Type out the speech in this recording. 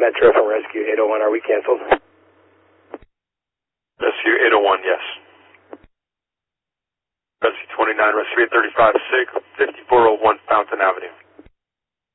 Metro from Rescue 801, are we canceled? Rescue 801, yes. Rescue 29, Rescue 835, SIG, 5401 Fountain Avenue.